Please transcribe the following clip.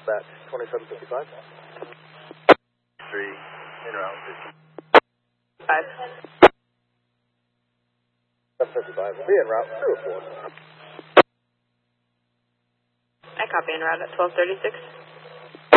Bat 2755. 3, en route. 5. 755 will be en route, 2 or 4. I copy en route at 1236.